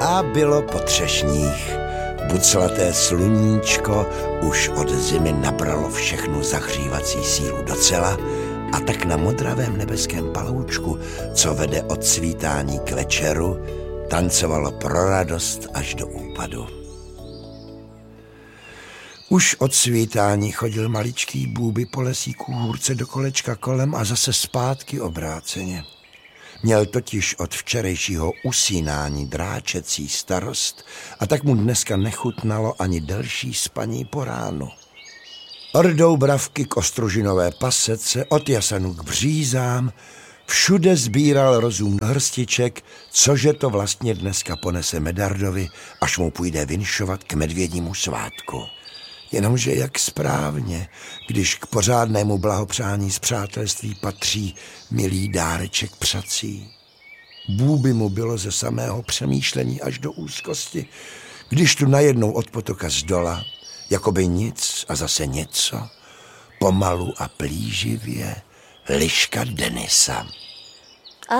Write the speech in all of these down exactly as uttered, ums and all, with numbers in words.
A bylo po třešních. Buclaté sluníčko už od zimy nabralo všechnu zahřívací sílu docela a tak na modravém nebeském paloučku, co vede od svítání k večeru, tancovalo pro radost až do úpadu. Už od svítání chodil maličký Bůby po lesíku hůrce do kolečka kolem a zase zpátky obráceně. Měl totiž od včerejšího usínání dráčecí starost a tak mu dneska nechutnalo ani delší spaní po ránu. Od Doubravky k Ostružinové pasece, od Jasanu k Břízám, všude sbíral rozum do hrstiček, cože to vlastně dneska ponese Medardovi, až mu půjde vinšovat k medvědímu svátku. Jenomže jak správně, když k pořádnému blahopřání z přátelství patří milý dáreček přací. Bůby mu bylo ze samého přemýšlení až do úzkosti, když tu najednou od potoka zdola, jakoby nic a zase něco, pomalu a plíživě, liška Denisa. A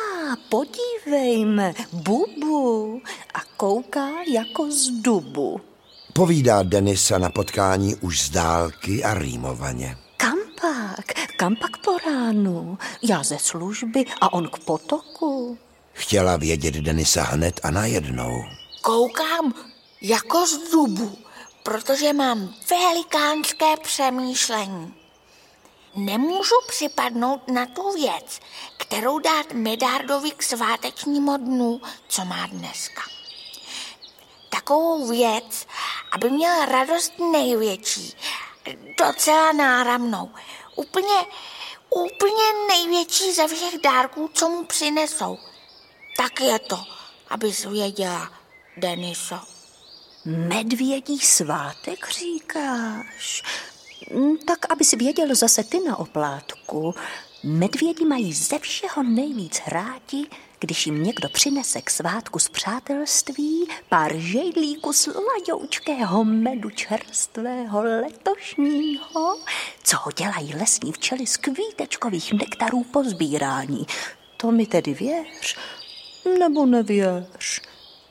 podívejme, Bubu, a kouká jako z dubu. Povídá Denisa na potkání už z dálky a rýmovaně. Kam pak? Kam pak po ránu? Já ze služby a on k potoku. Chtěla vědět Denisa hned a najednou. Koukám jako z dubu, protože mám velikánské přemýšlení. Nemůžu připadnout na tu věc, kterou dát Medardovi k svátečnímu dnu, co má dneska. Takovou věc, aby měl radost největší, docela náramnou. Úplně, úplně největší ze všech dárků, co mu přinesou. Tak je to, abys věděla, Deniso. Medvědí svátek říkáš? Tak abys věděl zase ty na oplátku. Medvědi mají ze všeho nejvíc rádi, když jim někdo přinese k svátku z přátelství pár žejdlíků sladoučkého medu čerstvého letošního, co ho dělají lesní včely z kvítečkových nektarů po sbírání. To mi tedy věř, nebo nevěř.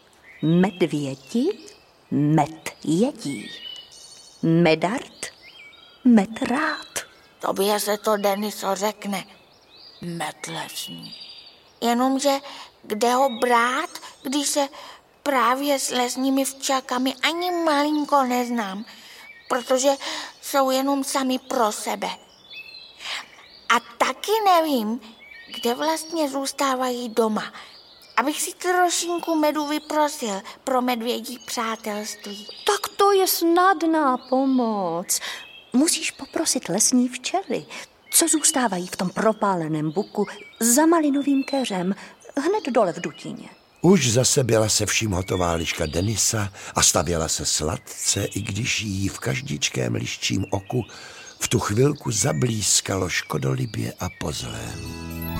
Medvědi med jedí. Medard med rád. Tobě se to, Deniso, řekne med lesní. Jenomže kde ho brát, když se právě s lesními včelkami ani malinko neznám, protože jsou jenom sami pro sebe. A taky nevím, kde vlastně zůstávají doma, abych si trošinku medu vyprosil pro medvědí přátelství. Tak to je snadná pomoc. Musíš poprosit lesní včely, co zůstávají v tom propáleném buku za malinovým keřem, hned dole v dutině. Už zase byla se vším hotová liška Denisa a stavěla se sladce, i když jí v každičkém liščím oku v tu chvilku zablískalo škodolibě a po zlém.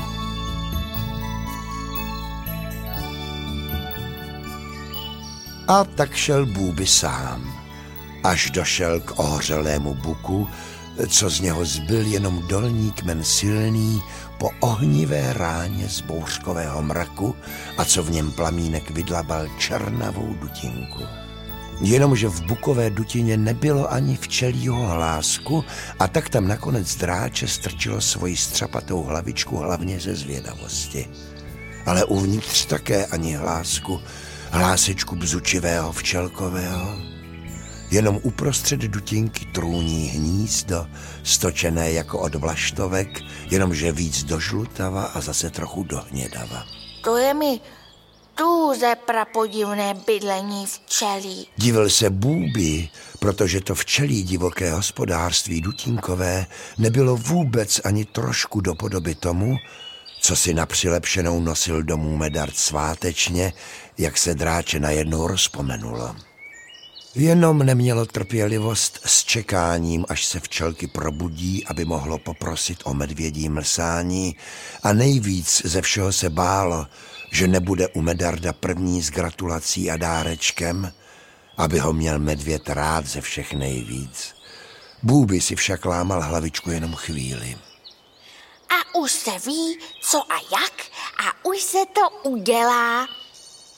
A tak šel Bůby sám, až došel k ohořelému buku, co z něho zbyl jenom dolní kmen silný po ohnivé ráně z bouřkového mraku a co v něm plamínek vydlabal černavou dutinku. Jenomže v bukové dutině nebylo ani včelího hlásku a tak tam nakonec dráče strčilo svoji střapatou hlavičku hlavně ze zvědavosti. Ale uvnitř také ani hlásku, hlásečku bzučivého včelkového. Jenom uprostřed dutinky trůní hnízdo, stočené jako od vlaštovek, jenomže víc do žlutava a zase trochu do hnědava. To je mi tuze prapodivné bydlení včelí. Divil se Bůby, protože to včelí divoké hospodářství dutinkové nebylo vůbec ani trošku do podoby tomu, co si na přilepšenou nosil domů Medard svátečně, jak se dráče najednou rozpomenulo. Jenom nemělo trpělivost s čekáním, až se včelky probudí, aby mohlo poprosit o medvědí mlsání, a nejvíc ze všeho se bálo, že nebude u Medarda první s gratulací a dárečkem, aby ho měl medvěd rád ze všech nejvíc. Bůby si však lámal hlavičku jenom chvíli. A už se ví, co a jak, a už se to udělá.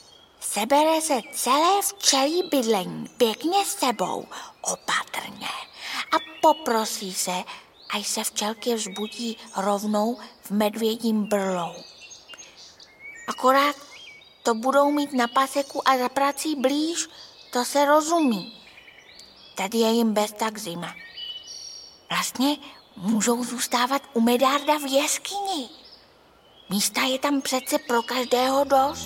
sebere se celé včelí bydlení pěkně s sebou, opatrně a poprosí se, až se včelky vzbudí rovnou v medvědím brlou. Akorát to budou mít na paseku a za prací blíž, to se rozumí. Tady je jim bez tak zima. Vlastně můžou zůstávat u Medarda v jeskyni. Místa je tam přece pro každého dost.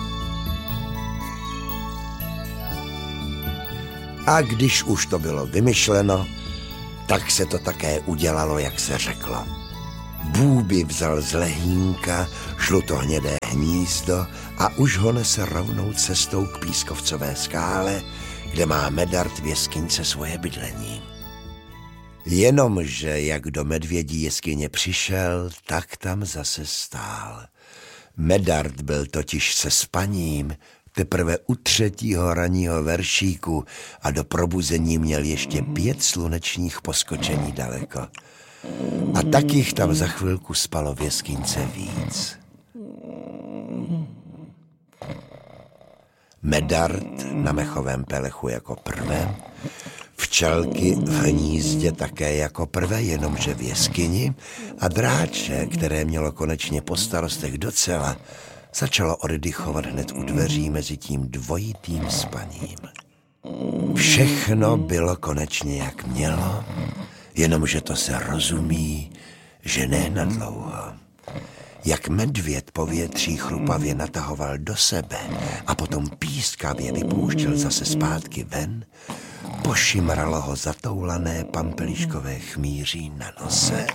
A když už to bylo vymyšleno, tak se to také udělalo, jak se řeklo. Bůby vzal z lehínka žlutohnědé hnízdo a už ho nese rovnou cestou k pískovcové skále, kde má Medard v jeskyňce svoje bydlení. Jenomže jak do medvědí jeskyně přišel, tak tam zase stál. Medard byl totiž se spaním teprve u třetího ranního veršíku a do probuzení měl ještě pět slunečních poskočení daleko. A tak jich tam za chvilku spalo v jeskyňce víc. Medard na mechovém pelechu jako prvé, včelky v hnízdě také jako prvé, jenomže v jeskyni, a dráče, které mělo konečně po starostech docela, začalo oddychovat hned u dveří mezi tím dvojitým spaním. Všechno bylo konečně jak mělo, jenomže to se rozumí, že ne na dlouho. Jak medvěd po větří chrupavě natahoval do sebe a potom pískavě vypouštěl zase zpátky ven, pošimralo ho zatoulané pampeliškové chmíří na nose.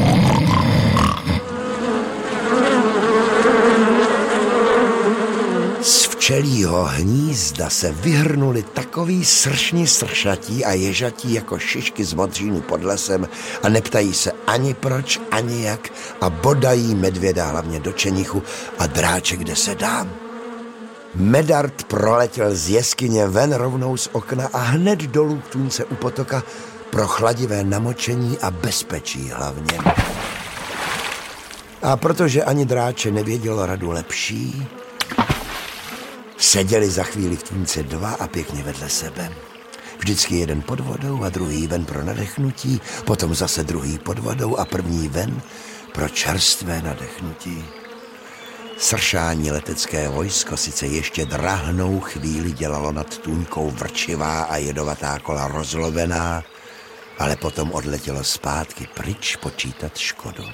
Z včelího hnízda se vyhrnuli takový sršní sršatí a ježatí jako šišky z modřínu pod lesem a neptají se ani proč, ani jak a bodají medvěda hlavně do čenichu a dráče, kde se dá. Medard proletěl z jeskyně ven rovnou z okna a hned dolů k tůňce u potoka pro chladivé namočení a bezpečí hlavně. A protože ani dráče nevědělo radu lepší, seděli za chvíli v tůňce dva a pěkně vedle sebe. Vždycky jeden pod vodou a druhý ven pro nadechnutí, potom zase druhý pod vodou a první ven pro čerstvé nadechnutí. Sršání letecké vojsko sice ještě drahnou chvíli dělalo nad tůňkou vrčivá a jedovatá kola rozlovená, ale potom odletělo zpátky pryč počítat škodu.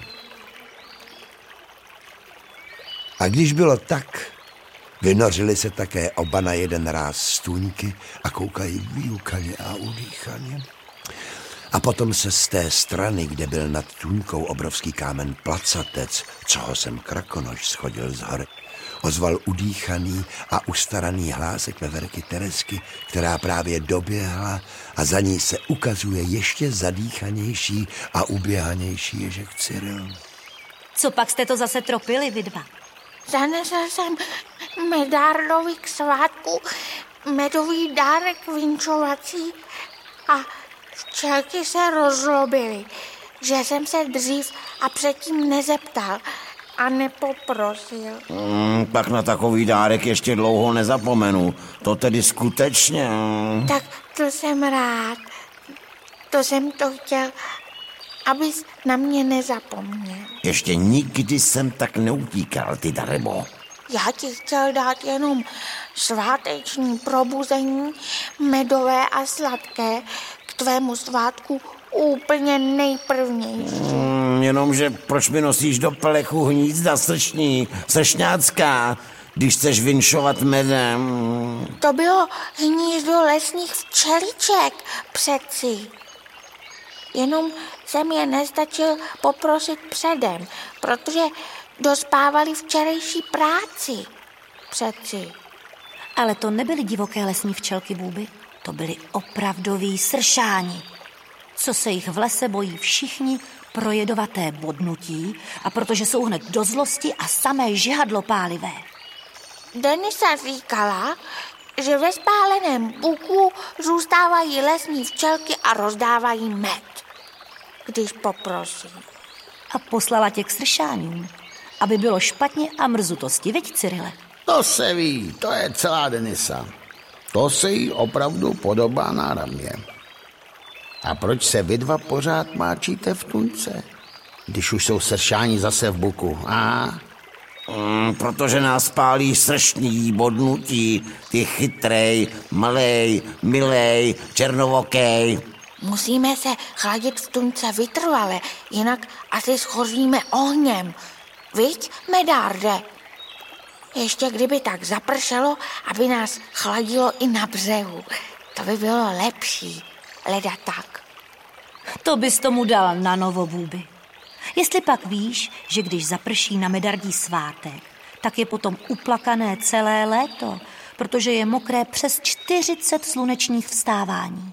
A když bylo tak, vynořili se také oba na jeden ráz z tůňky a koukají vyjukaně a udýchaně. A potom se z té strany, kde byl nad tůňkou obrovský kámen placatec, co ho sem krakonoš schodil z hory, ozval udýchaný a ustaraný hlásek veverky Teresky, která právě doběhla a za ní se ukazuje ještě zadýchanější a uběhanější ježek Cyril. Co pak jste to zase tropili, vy dva? Zanesl jsem Medardovi k svátku medový dárek vinčovací a včelky se rozlobily, že jsem se dřív a předtím nezeptal a nepoprosil. Hmm, tak na takový dárek ještě dlouho nezapomenu. To tedy skutečně. Tak to jsem rád. To jsem to chtěl, abys na mě nezapomněl. Ještě nikdy jsem tak neutíkal, ty darebo. Já ti chtěl dát jenom sváteční probuzení, medové a sladké, k tvému svátku úplně nejprvnější. Hmm, jenomže proč mi nosíš do plechu hnízda sršní, sršňácká, když chceš vinšovat medem? To bylo hnízdo lesních včeliček přeci. Jenom jsem je nestačil poprosit předem, protože dospávali včerejší práci. Přeci. Ale to nebyly divoké lesní včelky, Bůby. To byly opravdoví sršáni. Co se jich v lese bojí všichni pro jedovaté bodnutí a protože jsou hned do zlosti a samé žihadlo pálivé. Denisa říkala, že ve spáleném buku zůstávají lesní včelky a rozdávají med, když poprosí. A poslala tě k sršáňům, aby bylo špatně a mrzutosti, veď, Cyrile? To se ví, to je celá Denisa. To se jí opravdu podobá náramně. A proč se vy dva pořád máčíte v tuňce, když už jsou sršáni zase v buku, a? Mm, protože nás pálí sršní bodnutí, ty chytrej, malej, milej, černovokej. Musíme se chladit v tuňce vytrvale, jinak asi schoříme ohněm. Viď, Medárde? Ještě kdyby tak zapršelo, aby nás chladilo i na břehu. To by bylo lepší, leda tak. To bys tomu dal na novo, Bůby. Jestli pak víš, že když zaprší na Medardí svátek, tak je potom uplakané celé léto, protože je mokré přes čtyřicet slunečních vstávání.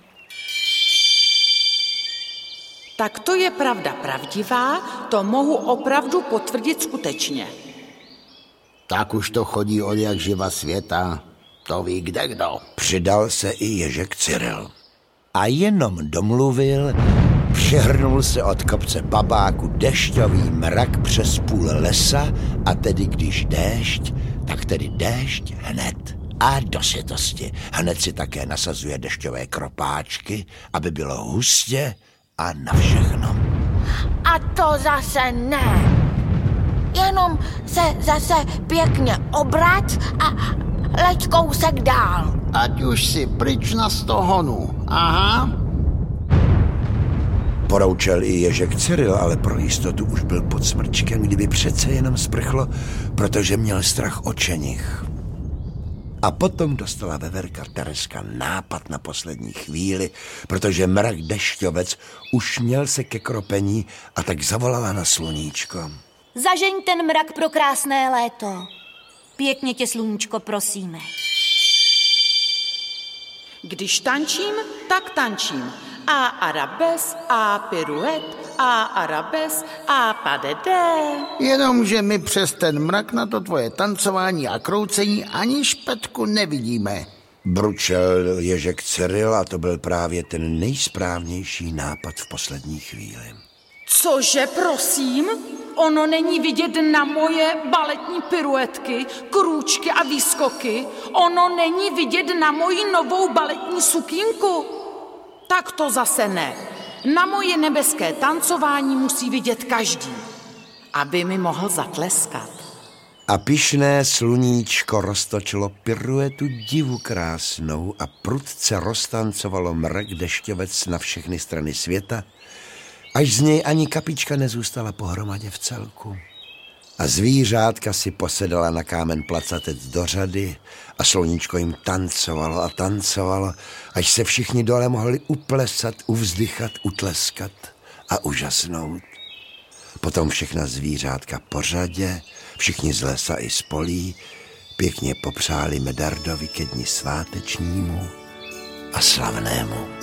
Tak to je pravda pravdivá, to mohu opravdu potvrdit skutečně. Tak už to chodí od jak živa světa, to ví kde kdo. Přidal se i Ježek Cyril. A jenom domluvil, přihrnul se od kopce babáku dešťový mrak přes půl lesa a tedy když déšť, tak tedy déšť hned. A do světosti. Hned si také nasazuje dešťové kropáčky, aby bylo hustě a na všechno. A to zase ne. Jenom se zase pěkně obrať a leď kousek dál. Ať už si pryč na stohonu, aha. Poroučel i Ježek Cyril, ale pro jistotu už byl pod smrčkem, kdyby přece jenom sprchlo, protože měl strach o čenich. A potom dostala veverka Tereska nápad na poslední chvíli, protože mrak dešťovec už měl se ke kropení a tak zavolala na sluníčko. Zažeň ten mrak pro krásné léto. Pěkně tě, sluníčko, prosíme. Když tančím, tak tančím. A arabes, a piruet, a arabes, a padede. Jenomže my přes ten mrak na to tvoje tancování a kroucení ani špetku nevidíme. Bručel Ježek Cyril a to byl právě ten nejsprávnější nápad v poslední chvíli. Cože, prosím? Ono není vidět na moje baletní piruetky, krůčky a výskoky. Ono není vidět na moji novou baletní sukínku. Tak to zase ne. Na moje nebeské tancování musí vidět každý, aby mi mohl zatleskat. A pyšné sluníčko roztočilo piruetu divu krásnou a prudce roztancovalo mrak dešťovec na všechny strany světa, až z něj ani kapička nezůstala pohromadě v celku. A zvířátka si posedala na kámen placatec do řady a sluníčko jim tancovalo a tancovalo, až se všichni dole mohli uplesat, uvzdychat, utleskat a úžasnout. Potom všechna zvířátka po řadě, všichni z lesa i z polí, pěkně popřáli Medardovi ke dni svátečnímu a slavnému.